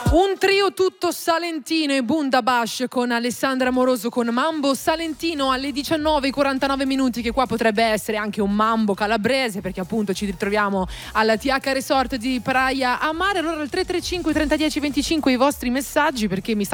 Un trio tutto salentino e Bundabash con Alessandra Moroso con Mambo Salentino alle 19:49 minuti, che qua potrebbe essere anche un mambo calabrese, perché appunto ci ritroviamo al TH Resort di Praia a Mare. Allora al 335 30 10 25 i vostri messaggi, perché mi sta